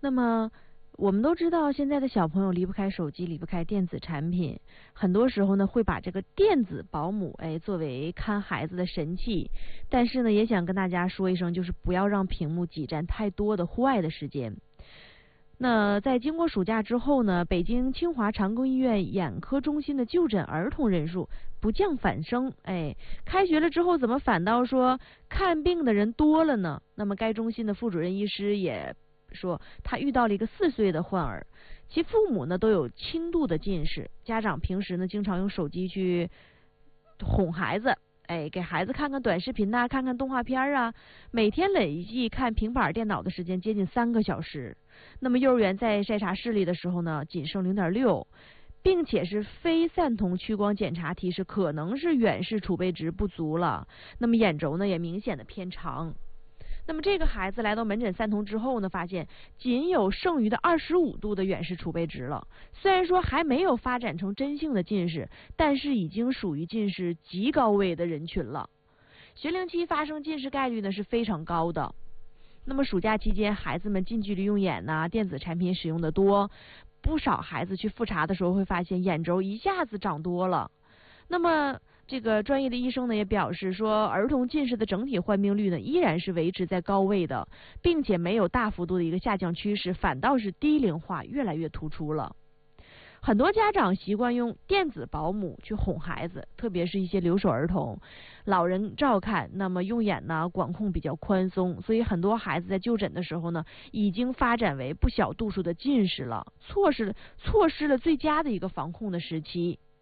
那么我们都知道，现在的小朋友离不开手机，离不开电子产品，很多时候呢会把这个电子保姆作为看孩子的神器。但是呢，也想跟大家说一声，就是不要让屏幕挤占太多的户外的时间。那在经过暑假之后呢，北京清华长庚医院眼科中心的就诊儿童人数不降反升。开学了之后，怎么反倒说看病的人多了呢？那么该中心的副主任医师也说，他遇到了一个4岁的患儿，其父母呢都有轻度的近视，家长平时呢经常用手机去哄孩子，给孩子看看短视频呐，看看动画片啊，每天累计看平板电脑的时间接近3个小时。那么幼儿园在筛查视力的时候呢，仅剩0.6，并且是非散瞳屈光检查提示可能是远视储备值不足了。那么眼轴呢也明显的偏长。那么这个孩子来到门诊散瞳之后呢，发现仅有剩余的25度的远视储备值了。虽然说还没有发展成真性的近视，但是已经属于近视极高危的人群了。学龄期发生近视概率呢是非常高的。那么暑假期间，孩子们近距离用眼呐，电子产品使用的多，不少孩子去复查的时候会发现眼轴一下子长多了。那么这个专业的医生呢也表示说，儿童近视的整体患病率呢依然是维持在高位的，并且没有大幅度的一个下降趋势，反倒是低龄化越来越突出了。很多家长习惯用电子保姆去哄孩子，特别是一些留守儿童，老人照看，那么用眼呢管控比较宽松，所以很多孩子在就诊的时候呢，已经发展为不小度数的近视了，错失了最佳的一个防控的时期。